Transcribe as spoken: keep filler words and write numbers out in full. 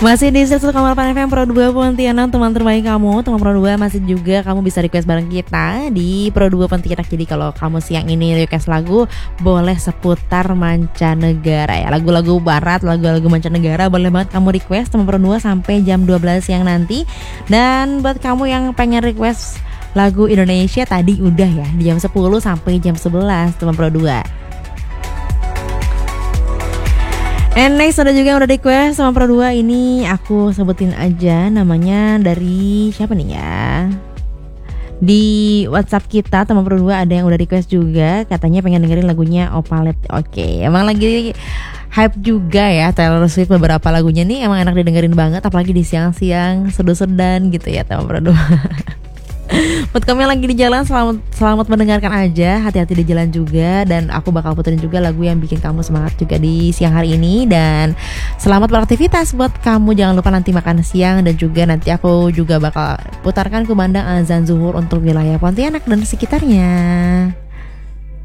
Masih di seratus koma delapan F M Pro dua Pontianak, teman terbaik kamu. Teman Pro dua masih juga kamu bisa request bareng kita di Pro dua Pontianak. Jadi kalau kamu siang ini request lagu, boleh seputar mancanegara ya. Lagu-lagu barat, lagu-lagu mancanegara boleh banget kamu request teman Pro dua sampai jam dua belas siang nanti. Dan buat kamu yang pengen request lagu Indonesia tadi udah ya, di jam sepuluh sampai jam sebelas teman Pro dua. And next ada juga yang udah request sama Pro dua, ini aku sebutin aja namanya dari siapa nih ya. Di WhatsApp kita teman Pro dua ada yang udah request juga, katanya pengen dengerin lagunya Opalet. Oke, emang lagi hype juga ya Taylor Swift, beberapa lagunya nih emang enak didengerin banget, apalagi di siang-siang sedu-sedan gitu ya teman Pro dua. Buat kamu yang lagi di jalan, selamat selamat mendengarkan aja, hati-hati di jalan juga. Dan aku bakal puterin juga lagu yang bikin kamu semangat juga di siang hari ini. Dan selamat beraktivitas buat kamu, jangan lupa nanti makan siang. Dan juga nanti aku juga bakal putarkan kumandang azan zuhur untuk wilayah Pontianak dan sekitarnya.